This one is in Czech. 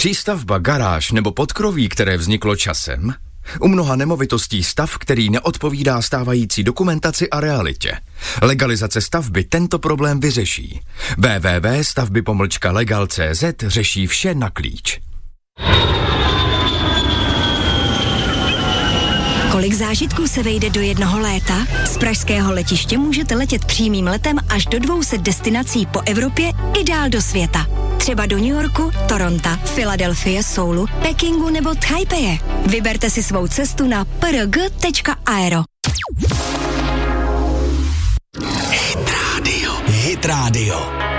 Přístavba, garáž nebo podkroví, které vzniklo časem? U mnoha nemovitostí stav, který neodpovídá stávající dokumentaci a realitě. Legalizace stavby tento problém vyřeší. www.stavby-legal.cz řeší vše na klíč. Kolik zážitků se vejde do jednoho léta? Z pražského letiště můžete letět přímým letem až do 200 destinací po Evropě i dál do světa. Třeba do New Yorku, Toronto, Filadelfie, Soulu, Pekingu nebo Taipeje. Vyberte si svou cestu na prg.aero. Hit Radio.